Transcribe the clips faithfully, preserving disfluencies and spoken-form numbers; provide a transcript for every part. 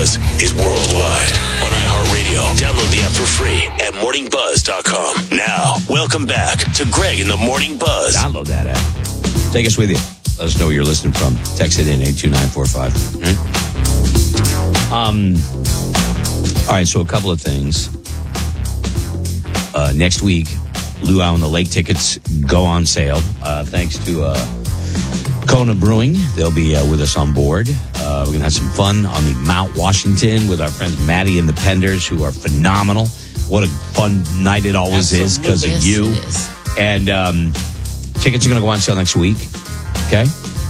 Buzz is worldwide on iHeartRadio. Download the app for free at morning buzz dot com. Now, welcome back to Greg in the Morning Buzz. Download that app. Take us with you. Let us know where you're listening from. Text it in eight two nine four five. Um. All right, so a couple of things. Uh, next week, Luau and the Lake tickets go on sale. Uh, thanks to uh, Kona Brewing. They'll be uh, with us on board. Uh, we're going to have some fun on the Mount Washington with our friends Maddie and the Penders, who are phenomenal. What a fun night it always Absolutely. is because of Yes, you. it is. And um, tickets are going to go on sale next week. Okay?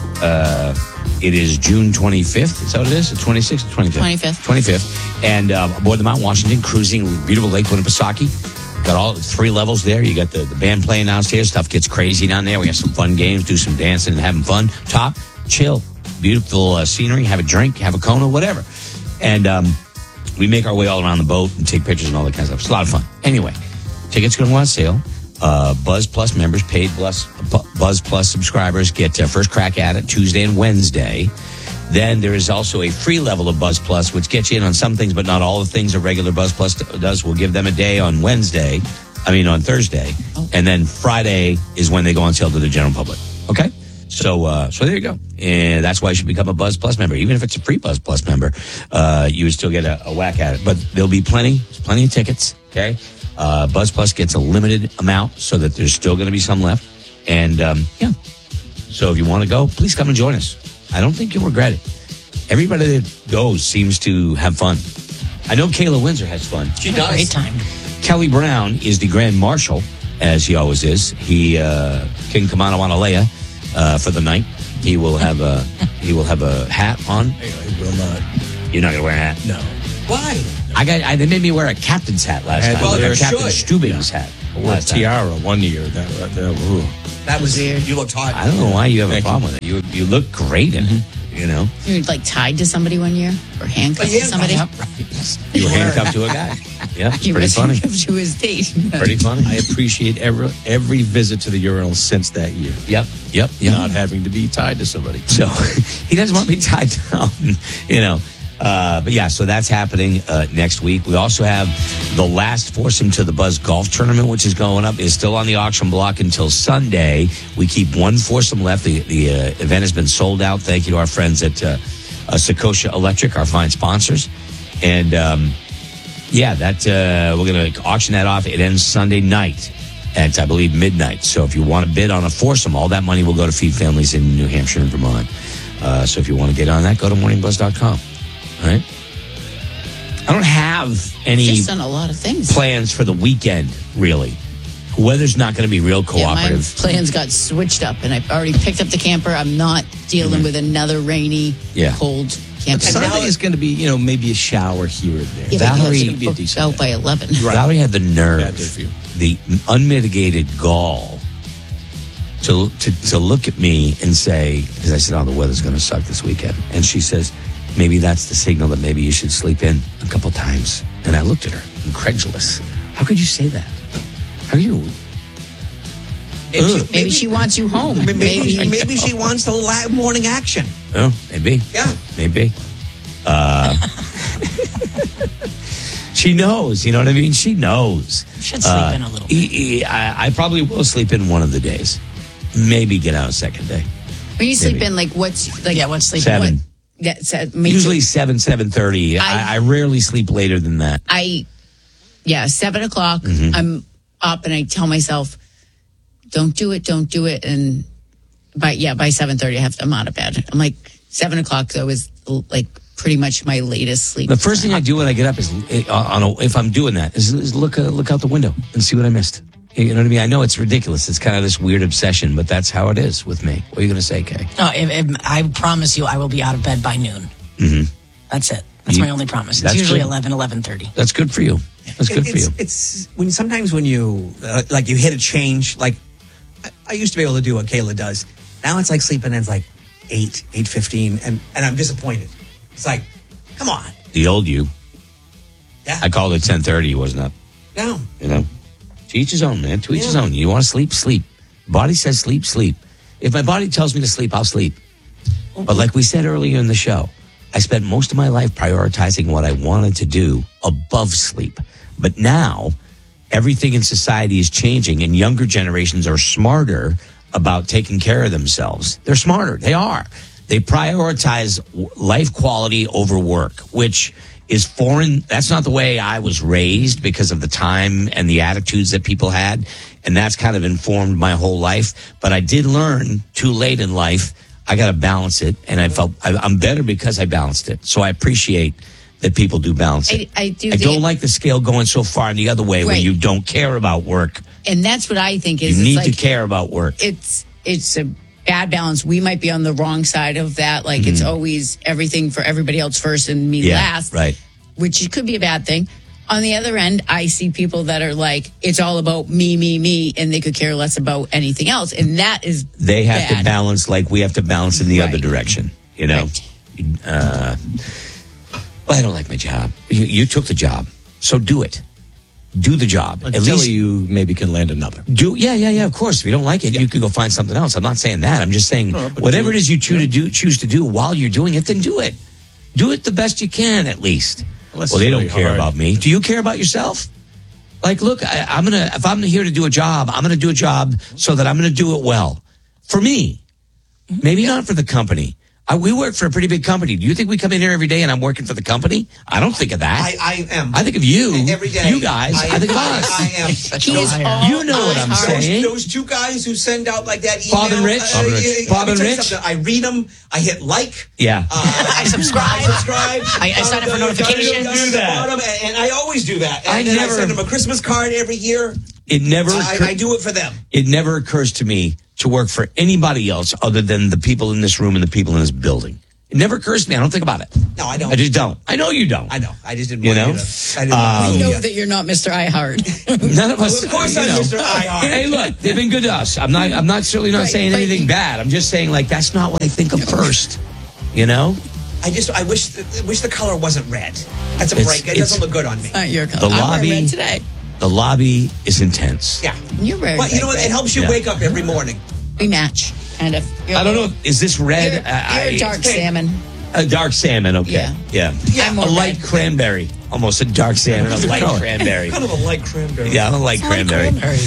Uh, it is June twenty-fifth. Is that what it is? The twenty-sixth or twenty-fifth? twenty-fifth. twenty-fifth. And uh, aboard the Mount Washington, cruising beautiful Lake Winnipesaukee. Got all three levels there. You got the, the band playing downstairs. Stuff gets crazy down there. We have some fun games, do some dancing and having fun. Top, chill, beautiful uh, scenery. Have a drink, have a Kona, whatever. And um, we make our way all around the boat and take pictures and all that kind of stuff. It's a lot of fun. Anyway, tickets going to go on sale. Uh, Buzz Plus members, paid Buzz, Buzz Plus subscribers get uh, first crack at it Tuesday and Wednesday. Then there is also a free level of Buzz Plus, which gets you in on some things, but not all the things a regular Buzz Plus does. We'll give them a day on Wednesday. I mean, on Thursday. Oh. And then Friday is when they go on sale to the general public. Okay? So, uh, so there you go. And that's why you should become a Buzz Plus member. Even if it's a free Buzz Plus member, uh, you would still get a, a whack at it. But there'll be plenty, plenty of tickets. Okay? Uh, Buzz Plus gets a limited amount so that there's still going to be some left. And, um, yeah. So if you want to go, please come and join us. I don't think you'll regret it. Everybody that goes seems to have fun. I know Kayla Windsor has fun. She does. Great time. Kelly Brown is the Grand Marshal, as he always is. He, uh, King Kamana Wanalea, uh, for the night. He will have a, he will have a hat on. I will not. You're not going to wear a hat? No. Why? I got, I, they made me wear a captain's hat last Had- time. well, Like you a Captain should. Stubing's hat. I wore a last time. tiara one year. That, that, that, ooh. That was weird. You looked hot. I don't know why you have Thank a problem with it. You, you look great in it, you know? You were like tied to somebody one year or handcuffed Oh, yeah, to somebody. yeah. You were handcuffed to a guy. Yeah, You pretty were funny. handcuffed to his date. Pretty funny. I appreciate every every visit to the urinal since that year. Yep, yep, yep. Not having to be tied to somebody. So he doesn't want me tied down, you know. Uh, but yeah, so that's happening uh, next week. We also have the last foursome to the Buzz Golf Tournament, which is going up, is still on the auction block until Sunday. We keep one foursome left. The, the uh, event has been sold out. Thank you to our friends at uh, uh, Sakosha Electric, our fine sponsors. And um, yeah, that uh, we're going to auction that off. It ends Sunday night at, I believe, midnight. So if you want to bid on a foursome, all that money will go to feed families in New Hampshire and Vermont. Uh, so if you want to get on that, go to morning buzz dot com. All right. I don't have any Just done a lot of things. plans for the weekend, really. The weather's not going to be real Yeah, my cooperative. plans got switched up, and I've already picked up the camper. I'm not dealing Mm-hmm. with another rainy, Yeah. cold camper. Sunday is going to be, you know, maybe a shower here or there. Yeah, but Valerie- you It'll have be to a book decent out day. by eleven. Valerie had the nerve, Bad day for you. the unmitigated gall to, to, to look at me and say, because I said, oh, the weather's going to suck this weekend. And she says, maybe that's the signal that maybe you should sleep in a couple times. And I looked at her, incredulous. How could you say that? How you? Maybe, she, Maybe she wants you home. Maybe, Maybe. maybe she wants the la- morning action. Oh, maybe. Yeah. Maybe. Uh, she knows, you know what I mean? She knows. Should sleep Uh, in a little bit. e- e- I, I probably will sleep in one of the days. Maybe get out a second day. When you sleep Maybe. in, like, what's like Yeah, what's sleeping? Seven. What? Yeah, so, me Usually too. seven, seven thirty. I, I- I rarely sleep later than that. I, yeah, seven o'clock. Mm-hmm. I'm up, and I tell myself, "Don't do it, don't do it." And by yeah, by seven thirty, I have to, I'm out of bed. I'm like seven o'clock though is like pretty much my latest sleep. The first thing I do when I get up is, uh, on a, if I'm doing that, is, is look uh, look out the window and see what I missed. You know what I mean? I know it's ridiculous. It's kind of this weird obsession, but that's how it is with me. What are you going to say, Kay? No, if, if, I promise you, I will be out of bed by noon. Mm-hmm. That's it. That's You- my only promise. It's that's usually good. eleven, eleven thirty. That's good for you. That's good It- for it's, you. It's when sometimes when you uh, like you hit a change. Like I, I used to be able to do what Kayla does. Now it's like sleeping in. It's like eight, eight fifteen, and and I'm disappointed. It's like, come on, The old you. yeah, I called it ten thirty. He wasn't up. no, You know, to each his own, man. To each his Yeah. own. You want to sleep, sleep. Body says sleep, sleep. If my body tells me to sleep, I'll sleep. But like we said earlier in the show, I spent most of my life prioritizing what I wanted to do above sleep. But now everything in society is changing and younger generations are smarter about taking care of themselves. They're smarter. They are. They prioritize life quality over work, which is foreign. That's not the way I was raised because of the time and the attitudes that people had. And that's kind of informed my whole life. But I did learn too late in life, I got to balance it. And I felt I, I'm better because I balanced it. So I appreciate that people do balance it. I, I do. I don't the, like the scale going so far the other way where Right. you don't care about work. and that's what I think is You need it's like, to care about work. It's it's a bad balance. We might be on the wrong side of that. Like it's always everything for everybody else first and me Yeah, last. right. Which could be a bad thing. On the other end, I see people that are like, it's all about me, me, me, and they could care less about anything else. And that is They have bad. to balance like we have to balance in the Right. other direction, you know? Right. Uh, well, I don't like my job. You, you took the job, so do it. Do the job. At Until least you maybe can land another. do. Yeah, yeah, yeah. Of course, if you don't like it, you can go find something else. I'm not saying that. I'm just saying No, but whatever do- it is you choose to do, choose to do while you're doing it, then do it. Do it the best you can, at least. Well, that's Well, they really don't care hard. about me. Do you care about yourself? Like, look, I, I'm gonna. If I'm here to do a job, I'm gonna do a job so that I'm gonna do it well for me. Maybe not for the company. I, we work for a pretty big company. Do you think we come in here every day and I'm working for the company? I don't think of that. I, I am. I think of you. Every day. You guys. I, think of I, us. I am. He is all You know what I'm eyes are- saying. Those, those two guys who send out like that email. Bob and Rich? Uh, Bob and Rich. yeah, yeah, Bob let me and tell you Rich? something. I read them. I hit like. Yeah. Uh, I subscribe. I subscribe. I- I sign up for notifications. Down to the bottom, and, and I always do that. And, I and never- I send them a Christmas card every year. It never. I, occur- I do it for them. it never occurs to me to work for anybody else other than the people in this room and the people in this building. It never occurs to me. I don't think about it. No, I don't. I just don't. I know you don't. I know. I just didn't You want know? you to. I didn't Um, want I you know to- that you're not Mister iHeart. None of us. Well, of course you I'm know. Mister iHeart. Hey, look, they've been good to us. I'm not. I'm not certainly not Right, saying but- anything bad. I'm just saying like that's not what I think of first. You know, I just. I wish. The, wish the color wasn't red. That's a It's- break. It it's- doesn't look good on me. Not your The color. I'm lobby- wearing red today. the lobby is intense. Yeah. You're wearing But you know what? red. It helps you Yeah. wake up every morning. We match, kind of. You're I don't a know. Is this red? You're, I- you're a dark hey. salmon. A dark salmon. Okay. Yeah. Yeah. Yeah, I'm more a light red. cranberry. Almost a dark salmon. A light cranberry. Kind of a light cranberry. Yeah, I'm a light cranberry.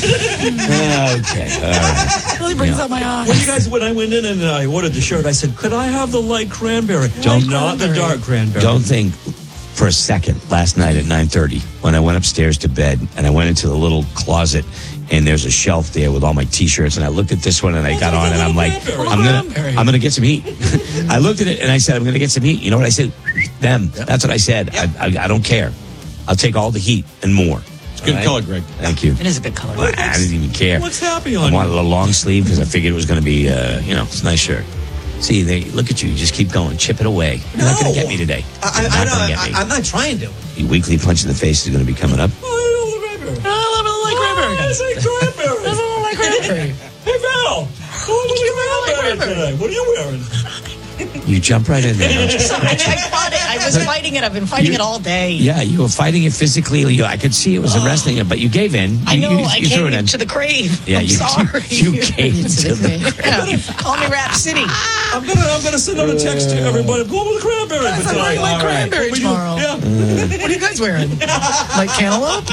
Okay. All right. really brings out my eyes. When you guys, when I went in and I ordered the shirt, I said, "Could I have the light cranberry? Don't- not the dark cranberry." Don't think for a second last night at nine thirty when I went upstairs to bed and I went into the little closet and there's a shelf there with all my t-shirts and I looked at this one and I got on and I'm like, I'm gonna, I'm gonna get some heat. I looked at it and I said, I'm gonna get some heat. You know what I said? Them. That's what I said. I, I, I don't care. I'll take all the heat and more. It's good color, Greg. Thank you. It is a good color. I didn't even care. What's happy I on wanted you? a long sleeve because I figured it was going to be, uh, you know, it's a nice shirt. See, they look at you. You just keep going. Chip it away. You're not going to get me today. I, You're I, I not going know. to get me. I, I'm not trying to. Your weekly punch in the face is going to be coming up. Oh, I love the cranberry. I love it like cranberry. I say cranberry. I love it like cranberry. Hey, Val. Oh, look at cranberry today. What are you wearing? You jump right in there. Don't you? I, I fought it. I was fighting it. I've been fighting You- it all day. Yeah, you were fighting it physically. You, I could see it was arresting it, but you gave in. You, I know. You, I you threw it came in. to the grave. Yeah, I'm you, sorry. you came to the. Yeah. Call me Rap City. I'm gonna, I'm gonna send out a text to everybody. I'm going with the cranberry. I'm for wearing tonight. like All right. cranberry What you- tomorrow. Yeah. What are you guys wearing? Like cantaloupe?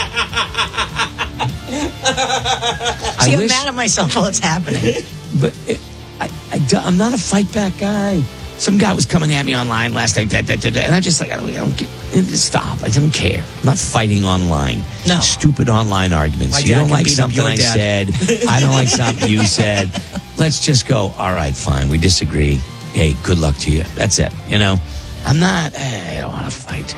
I See, I'm wish- mad at myself while it's happening. But it, I, I, do- I'm not a fight back guy. Some guy was coming at me online last night, da, da, da, da, and I just like I don't, I don't get, stop. I don't care. I'm not fighting online. No. Stupid online arguments. My you dad don't can like beat up something your I dad. said. I don't like something you said. Let's just go. All right, fine. We disagree. Hey, good luck to you. That's it. You know, I'm not. eh, I don't want to fight.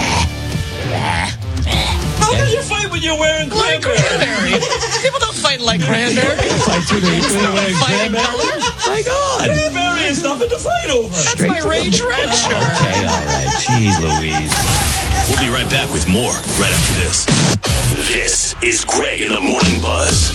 How can you fight when you're wearing Like cranberry? cranberry. People don't fight like cranberry. Fight through the. Fighting color. My God. Cranberry is nothing to fight over. That's my Rage Red shirt. Okay, all right. Jeez Louise. We'll be right back with more right after this. This is Greg in the Morning Buzz.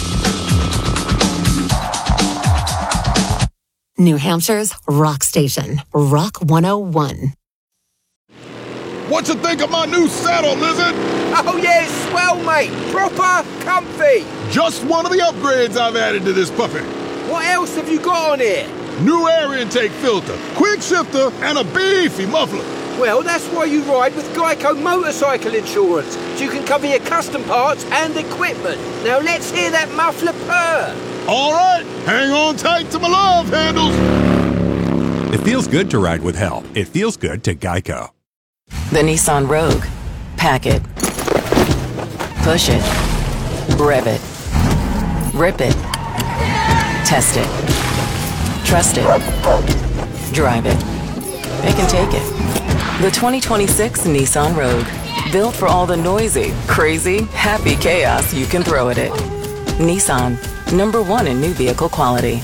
New Hampshire's rock station, Rock one oh one. What you think of my new saddle, Lizard? Oh yeah, it's swell, mate. Proper comfy. Just one of the upgrades I've added to this puppy. What else have you got on here? new air intake filter, quick shifter, and a beefy muffler. Well, that's why you ride with Geico Motorcycle Insurance, so you can cover your custom parts and equipment. Now let's hear that muffler purr. All right, hang on tight to my love handles. It feels good to ride with help. It feels good to Geico. The Nissan Rogue. Pack it. Push it. Rev it. Rip it. Test it. Trust it. Drive it. They can take it. The twenty twenty-six Nissan Rogue. Built for all the noisy, crazy, happy chaos you can throw at it. Nissan. Number one in new vehicle quality.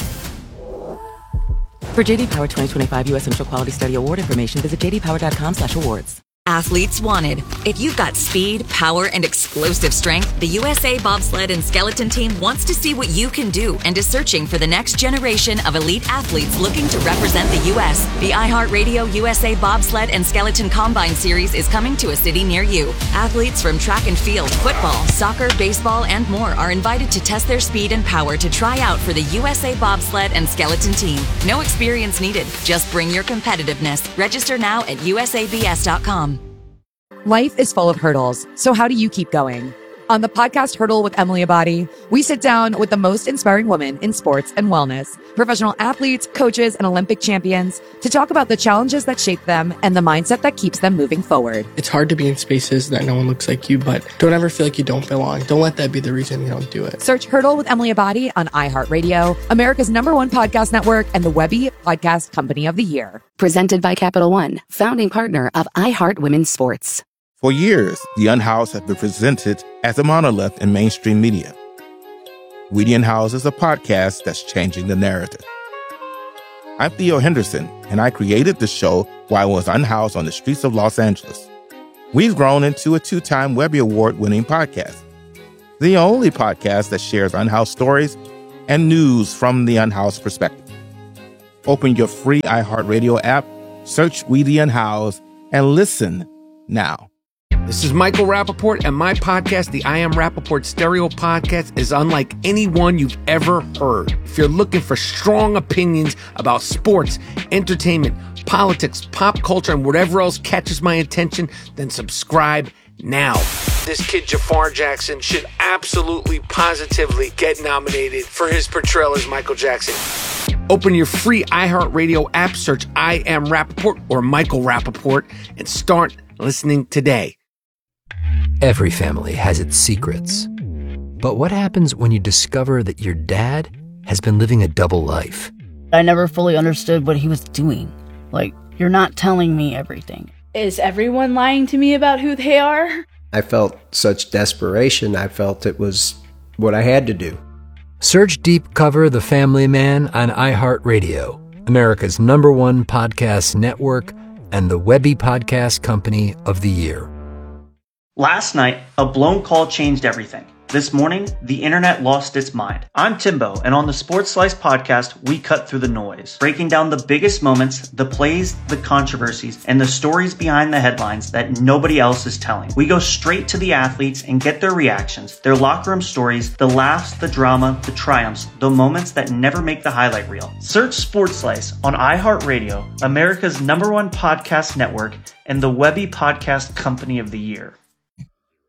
For J D Power twenty twenty-five U S Central Quality Study Award information, visit j d power dot com slash awards. Athletes wanted. If you've got speed, power, and explosive strength, the U S A Bobsled and Skeleton Team wants to see what you can do and is searching for the next generation of elite athletes looking to represent the U S. The iHeartRadio U S A Bobsled and Skeleton Combine Series is coming to a city near you. Athletes from track and field, football, soccer, baseball, and more are invited to test their speed and power to try out for the U S A Bobsled and Skeleton Team. No experience needed. Just bring your competitiveness. Register now at u s a b s dot com. Life is full of hurdles, so how do you keep going? On the podcast Hurdle with Emily Abadi, we sit down with the most inspiring women in sports and wellness, professional athletes, coaches, and Olympic champions to talk about the challenges that shape them and the mindset that keeps them moving forward. It's hard to be in spaces that no one looks like you, but don't ever feel like you don't belong. Don't let that be the reason you don't do it. Search Hurdle with Emily Abadi on iHeartRadio, America's number one podcast network, and the Webby Podcast Company of the Year. Presented by Capital One, founding partner of iHeart Women's Sports. For years, The Unhoused has been presented as a monolith in mainstream media. We The Unhoused is a podcast that's changing the narrative. I'm Theo Henderson, and I created the show while I was unhoused on the streets of Los Angeles. We've grown into a two-time Webby Award-winning podcast, the only podcast that shares unhoused stories and news from the unhoused perspective. Open your free iHeartRadio app, search We The Unhoused, and listen now. This is Michael Rappaport, and my podcast, the I Am Rappaport Stereo Podcast, is unlike any one you've ever heard. If you're looking for strong opinions about sports, entertainment, politics, pop culture, and whatever else catches my attention, then subscribe now. This kid, Jafar Jackson, should absolutely, positively get nominated for his portrayal as Michael Jackson. Open your free iHeartRadio app, search I Am Rappaport or Michael Rappaport, and start listening today. Every family has its secrets. But what happens when you discover that your dad has been living a double life? I never fully understood what he was doing. Like, you're not telling me everything. Is everyone lying to me about who they are? I felt such desperation. I felt it was what I had to do. Search Deep Cover The Family Man on iHeartRadio, America's number one podcast network, and the Webby Podcast Company of the Year. Last night, a blown call changed everything. This morning, the internet lost its mind. I'm Timbo, and on the Sports Slice podcast, we cut through the noise, breaking down the biggest moments, the plays, the controversies, and the stories behind the headlines that nobody else is telling. We go straight to the athletes and get their reactions, their locker room stories, the laughs, the drama, the triumphs, the moments that never make the highlight reel. Search Sports Slice on iHeartRadio, America's number one podcast network, and the Webby Podcast Company of the Year.